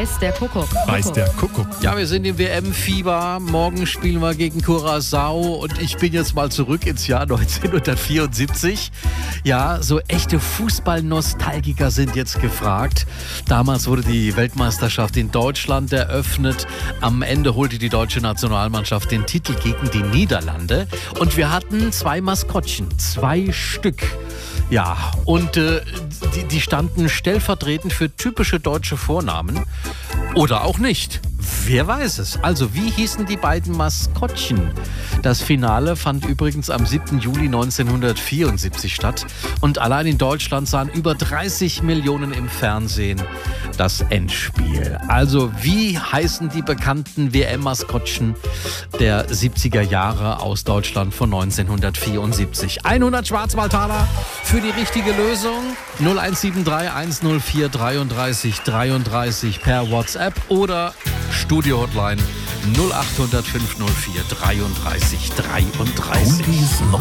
weiß der Kuckuck. Weiß der Kuckuck. Ja, wir sind im WM-Fieber. Morgen spielen wir gegen Curaçao und ich bin jetzt mal zurück ins Jahr 1974. Ja, so echte Fußballnostalgiker sind jetzt gefragt. Damals wurde die Weltmeisterschaft in Deutschland eröffnet. Am Ende holte die deutsche Nationalmannschaft den Titel gegen die Niederlande. Und wir hatten 2 Maskottchen, 2 Stück. Ja, und die standen stellvertretend für typische deutsche Vornamen. Oder auch nicht. Wer weiß es? Also, wie hießen die beiden Maskottchen? Das Finale fand übrigens am 7. Juli 1974 statt. Und allein in Deutschland sahen über 30 Millionen im Fernsehen das Endspiel. Also, wie heißen die bekannten WM-Maskottchen der 70er Jahre aus Deutschland von 1974? 100 Schwarzwaldtaler für die richtige Lösung. 0173 104 33 33 per WhatsApp oder Studio-Hotline 0800 504 33 33.